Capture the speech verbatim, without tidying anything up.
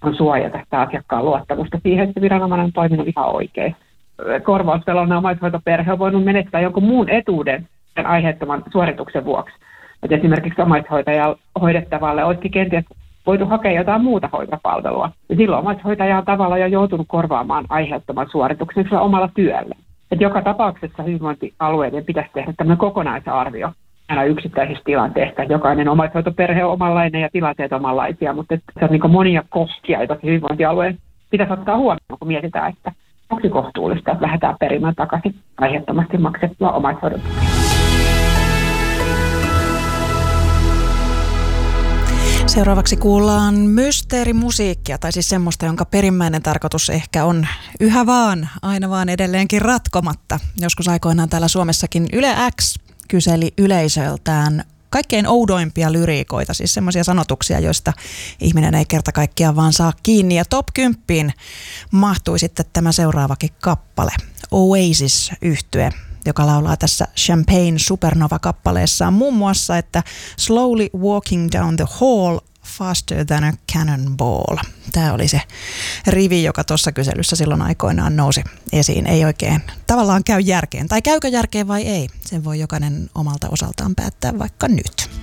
on suojata sitä asiakkaan luottamusta siihen, että viranomainen on toiminut ihan oikein. Korvausvelvollinen omaishoitoperhe on voinut menettää jonkun muun etuuden sen aiheuttoman suorituksen vuoksi. Et esimerkiksi omaishoitajan hoidettavalle olisikin kenties voitu hakea jotain muuta hoitopalvelua. Ja silloin omaishoitaja on tavallaan jo joutunut korvaamaan aiheuttoman suorituksen sillä omalla työllä. Et joka tapauksessa hyvinvointialueiden pitäisi tehdä tämmöinen kokonaisarvio aina yksittäisistä tilanteista. Jokainen omaishoitoperhe on omanlainen ja tilanteet omanlaisia, mutta se on niin monia kohtia, joita hyvinvointialueen pitäisi ottaa huomioon, kun mietitään, että onko kohtuullista, että lähdetään perimään takaisin aiheettomasti maksettua omaishoidon. Seuraavaksi kuullaan mysteerimusiikkia, tai siis semmoista, jonka perimmäinen tarkoitus ehkä on yhä vaan, aina vaan edelleenkin ratkomatta. Joskus aikoinaan täällä Suomessakin Yle X kyseli yleisöltään kaikkein oudoimpia lyriikoita, siis semmoisia sanotuksia, joista ihminen ei kerta kaikkiaan vaan saa kiinni. Ja top kymmenen mahtui sitten tämä seuraavakin kappale, Oasis-yhtye, joka laulaa tässä Champagne Supernova-kappaleessaan muun muassa, että slowly walking down the hall faster than a cannonball. Tämä oli se rivi, joka tuossa kyselyssä silloin aikoinaan nousi esiin. Ei oikein tavallaan käy järkeen. Tai käykö järkeen vai ei? Sen voi jokainen omalta osaltaan päättää vaikka nyt.